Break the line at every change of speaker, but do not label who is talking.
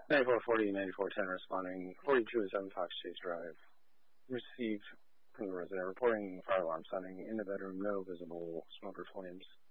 9440, 9410 responding. 42 is 7 Fox Chase Drive. Received from the resident reporting fire alarm sounding in the bedroom, no visible smoke or flames.